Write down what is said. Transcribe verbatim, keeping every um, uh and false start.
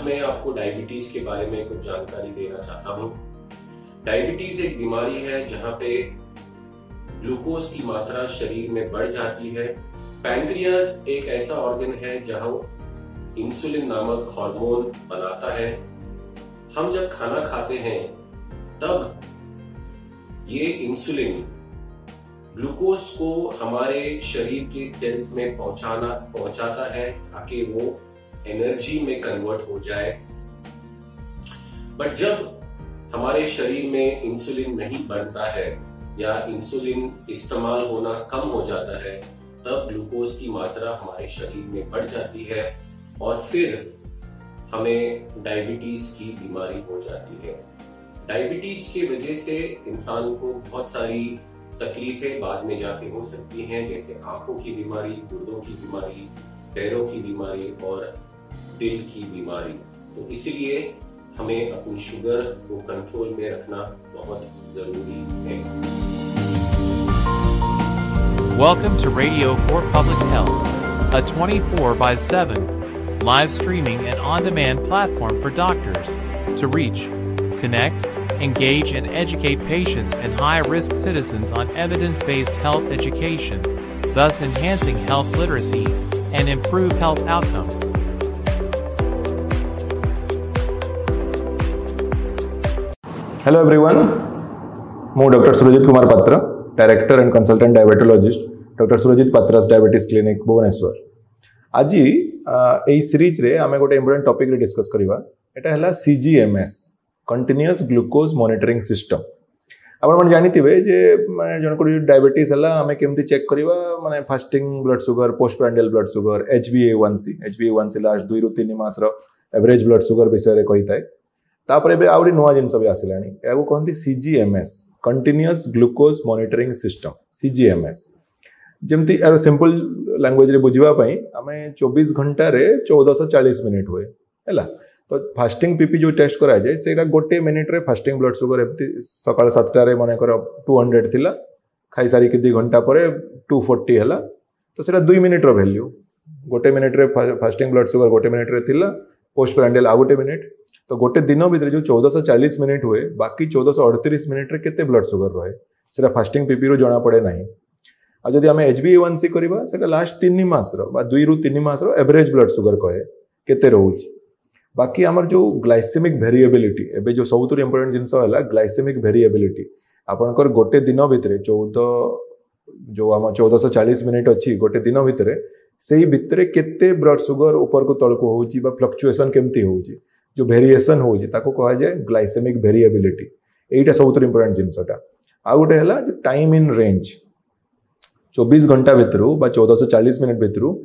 मैं आपको डायबिटीज के बारे में कुछ जानकारी देना चाहता हूँ। डायबिटीज एक बीमारी है जहाँ पे ग्लूकोज की मात्रा शरीर में बढ़ जाती है। पैंक्रियास एक ऐसा ऑर्गन है जहाँ इंसुलिन नामक हार्मोन बनाता है। हम जब खाना खाते हैं तब ये इंसुलिन ग्लूकोज को हमारे शरीर के सेल्स में पहुंचाना पहुंचाता है ताकि वो एनर्जी में कन्वर्ट हो जाए। बट जब हमारे शरीर में इंसुलिन नहीं बनता है या इंसुलिन इस्तेमाल होना कम हो जाता है तब ग्लूकोज की मात्रा हमारे शरीर में बढ़ जाती है और फिर हमें डायबिटीज की बीमारी हो जाती है। डायबिटीज की वजह से इंसान को बहुत सारी तकलीफें बाद में जाके हो सकती हैं, जैसे आंखों की बीमारी, गुर्दों की बीमारी, पैरों की बीमारी और दिल की बीमारी। तो इसीलिए हमें अपनी शुगर को कंट्रोल में रखना बहुत जरूरी है। Welcome to Radio for Public Health, a twenty-four by seven live streaming and on-demand platform for doctors to reach, connect, engage, and educate patients and high-risk citizens on evidence-based health education, thus enhancing health literacy and improve health outcomes. Hello everyone, ମୁଁ doctor Surjit Kumar पात्र, director and consultant diabetologist, doctor Surjit पात्रास diabetes clinic Bhubaneswar. आज यही series रे आमे गोटे important topic रे discuss करबा। एटा हला सीजीएमएस, कंटीन्यूअस ग्लूकोज मॉनिटरिंग सिस्टम। आपण मन जानिथिबे जे माने जन को डायबिटीज हला आमे केमती चेक करबा, माने fasting blood sugar, post prandial blood sugar, H B ए वन सी, एच बी ए वन सी लास्ट दुई रु तीन मास रो एवरेज ब्लड शुगर विषय रे कहिताय। तापर एबे आउरी नुवा जिनस भी आसिलानी, एगो कहंती सीजीएमएस, कंटीन्यूअस ग्लूकोज मॉनिटरिंग सिस्टम, सीजीएमएस। जेमती यार सिंपल लैंग्वेज रे बुझिबा पई आमे चौबीस घंटा रे चौदह सौ चालीस मिनिट हुए हैला। तो फास्टिंग पीपी जो टेस्ट करा जाए सेटा गोटे मिनिट रे फास्टिंग ब्लड शुगर एमती सकाळ सात रे माने कर दो सौ थिला, खाई सारी के दो घंटा परे दो सौ चालीस हैला। तो सेटा दो मिनिट रो वैल्यू, गोटे मिनिट रे फास्टिंग ब्लड शुगर गोटे मिनिट रे थिला, पोस्ट प्रांडियल आ गोटे मिनिट। तो गोटे दिन भीतर जो चौदह सौ चालीस मिनिट हुए, बाकी चौदह सौ अड़तीस मिनिट रे केते ब्लड शुगर रहे सेटा फास्टिंग पीपी रो जना पड़े नहीं। आ जदि आमे एच बी ए वन सी करबा सेटा लास्ट तीन मास रो बा दुई रु तीन मास रो एवरेज ब्लड शुगर कहे केते रहउची। बाकी आमर जो ग्लाइसेमिक वेरिएबिलिटी, एबे जो सबुतु इंपोर्टेंट जिंस हला ग्लाइसेमिक वेरिएबिलिटी। आपनकर गोटे दिन भीतर चौदह जो आम चौदह सौ चालीस मिनिट अच्छी गोटे दिन भीतर से भितर केते ब्लड शुगर ऊपर को तल को होउची बा फ्लक्चुएशन केमती होउची, जो वेरिएशन होउची ताको कहा जाए ग्लाइसेमिक वेरिएबिलिटी। एटा सबुतु इंपोर्टेंट जिंसटा। आ गोटे हला जो टाइम इन रेंज, चौबीस घंटा भितर बा चौदह सौ चालीस मिनिट भितर